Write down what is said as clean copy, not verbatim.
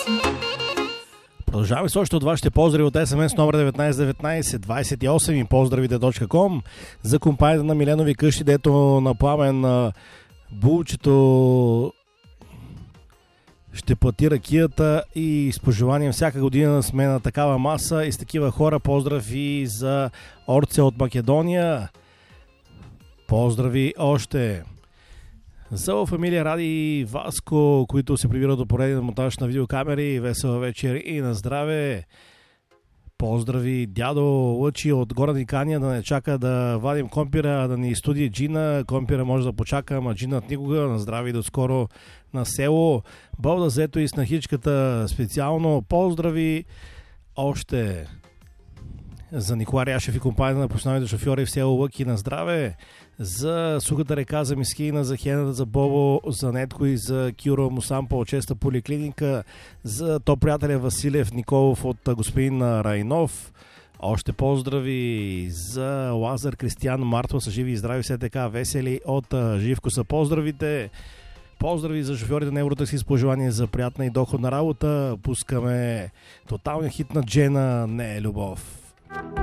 Продължаваме с още от вашите поздрави от SMS номер 1919 и поздравите.com за компанията на Миленови къщи, дето на Пламен булчето ще плати ракията и с пожеланием всяка година сме на такава маса и с такива хора. Поздрави за Орце от Македония. Поздрави още за фамилия Ради и Васко, които се прибират до пореден монтаж на видеокамери. Весела вечер и на здраве. Поздрави дядо Лъчи от Горна Дикания, да не чака да вадим компира, да ни студи джина. Компира може да почака, ама джинът никога. На здраве и до скоро на село. Бълда зето и снахичката специално. Поздрави още за Николай Ряшев и компанията на професионалните шофьори в село Лъки. На здраве. За Сухата река, за Мискина, за Хената, за Бобо, за Нетко и за Киро Мусампа от честа поликлиника, за то приятеля Василев Николов от господин Райнов. Още поздрави за Лазар, Кристиян, Мартва са живи и здрави, все така весели от Живко са поздравите. Поздрави за шофьорите на Евротакси с пожелание за приятна и доходна работа. Пускаме тоталния хит на Джена, не е любов.